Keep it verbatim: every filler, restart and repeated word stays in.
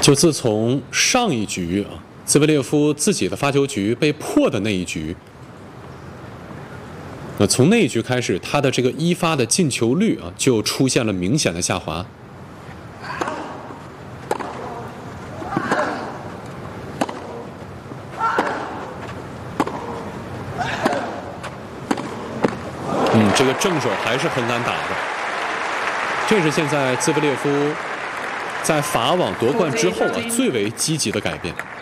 就自从上一局啊，兹维列夫自己的发球局被破的那一局，那从那一局开始，他的这个一发的进球率啊，就出现了明显的下滑。嗯，这个正手还是很难打的。这是现在兹维列夫在法网夺冠之后啊最为积极的改变。